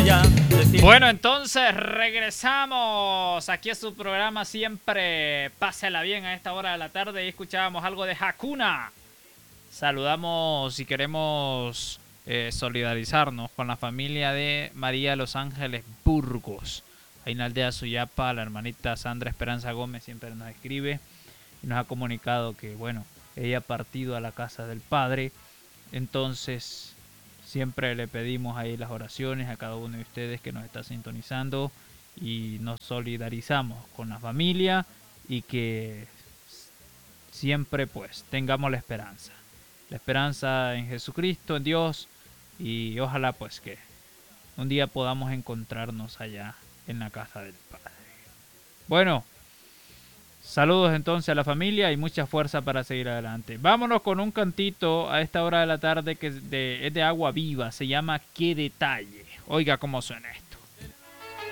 ya. Bueno, entonces regresamos aquí a su programa siempre. Pásela bien a esta hora de la tarde y escuchábamos algo de Hakuna. Saludamos y queremos solidarizarnos con la familia de María Los Ángeles Burgos. Ahí en la aldea Suyapa, la hermanita Sandra Esperanza Gómez siempre nos escribe y nos ha comunicado que, bueno, ella ha partido a la casa del Padre. Entonces, siempre le pedimos ahí las oraciones a cada uno de ustedes que nos está sintonizando y nos solidarizamos con la familia y que siempre pues tengamos la esperanza en Jesucristo, en Dios, y ojalá pues que un día podamos encontrarnos allá en la casa del Padre. Bueno, saludos entonces a la familia y mucha fuerza para seguir adelante. Vámonos con un cantito a esta hora de la tarde que es de Agua Viva, se llama Qué Detalle. Oiga cómo suena esto.